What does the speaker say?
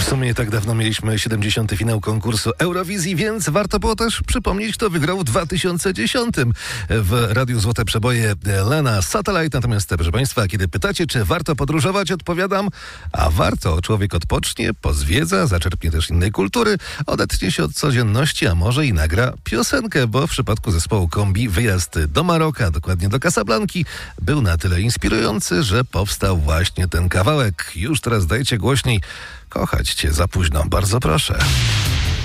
sumie nie tak dawno mieliśmy 70. finał konkursu Eurowizji, więc warto było też przypomnieć, kto wygrał w 2010 w Radiu Złote Przeboje Lena Satellite. Natomiast, proszę Państwa, kiedy pytacie, czy warto podróżować, odpowiadam, a warto. Człowiek odpocznie, pozwiedza, zaczerpnie też innej kultury, odetnie się od codzienności, a może i nagra piosenkę, bo w przypadku zespołu Kombi wyjazd do Maroka, dokładnie do Casablanki, był na tyle inspirujący, że powstał właśnie ten kawałek. Już teraz dajcie głośniej. Kochać cię za późno, bardzo proszę.